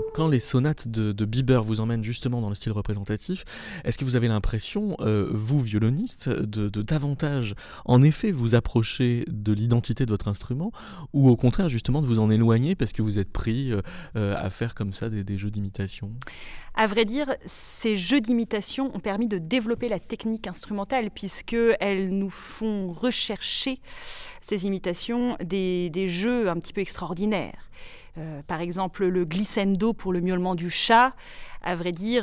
Quand les sonates de Bieber vous emmènent justement dans le style représentatif, est-ce que vous avez l'impression, vous violoniste, de davantage, en effet, vous approcher de l'identité de votre instrument, ou au contraire justement de vous en éloigner parce que vous êtes pris à faire comme ça des jeux d'imitation? À vrai dire, ces jeux d'imitation ont permis de développer la technique instrumentale puisqu'elles nous font rechercher, ces imitations, des jeux un petit peu extraordinaires. Par exemple, le glissando pour le miaulement du chat, à vrai dire,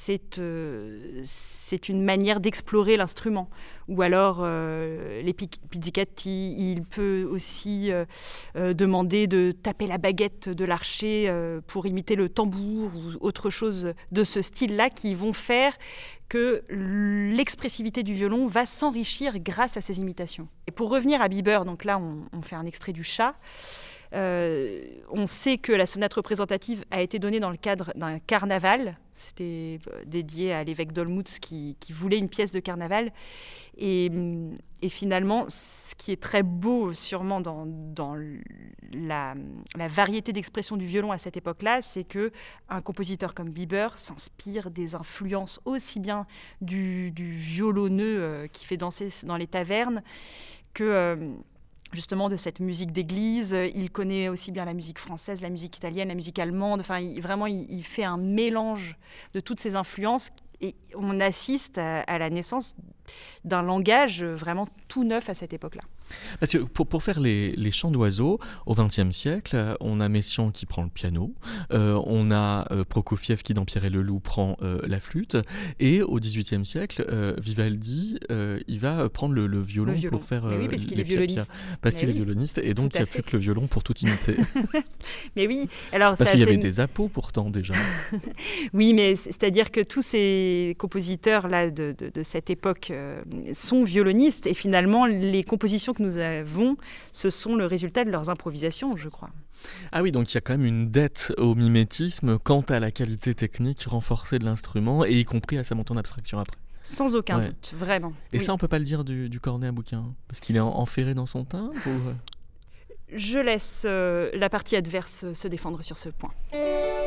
c'est une manière d'explorer l'instrument. Ou alors, les pizzicati, il peut aussi demander de taper la baguette de l'archer pour imiter le tambour ou autre chose de ce style-là qui vont faire que l'expressivité du violon va s'enrichir grâce à ces imitations. Et pour revenir à Bieber, donc là, on fait un extrait du chat. On sait que la sonate représentative a été donnée dans le cadre d'un carnaval. C'était dédié à l'évêque d'Olmütz qui voulait une pièce de carnaval. Et finalement, ce qui est très beau sûrement dans la variété d'expression du violon à cette époque-là, c'est qu'un compositeur comme Bieber s'inspire des influences aussi bien du violonneux qui fait danser dans les tavernes que... justement de cette musique d'église. Il connaît aussi bien la musique française, la musique italienne, la musique allemande. Enfin, il fait un mélange de toutes ces influences et on assiste à la naissance d'un langage vraiment tout neuf à cette époque-là. Parce que pour faire les chants d'oiseaux, au XXe siècle, on a Messiaen qui prend le piano, on a Prokofiev qui, dans Pierre et le Loup, prend la flûte, et au XVIIIe siècle, Vivaldi, il va prendre le violon pour faire mais oui, parce qu'il les est violoniste. Parce Mais qu'il est oui, violoniste, et donc il n'y a plus que le violon pour tout imiter. Mais oui, alors Parce qu'il y avait des appos pourtant déjà. Oui, mais c'est-à-dire que tous ces compositeurs-là de cette époque sont violonistes, et finalement, les compositions que nous avons, ce sont le résultat de leurs improvisations, je crois. Ah oui, donc il y a quand même une dette au mimétisme quant à la qualité technique renforcée de l'instrument, et y compris à sa montée en abstraction après. Sans aucun doute, vraiment. Et oui. ça, on peut pas le dire du cornet à bouquin, parce qu'il est enferré dans son timbre ou... Je laisse la partie adverse se défendre sur ce point.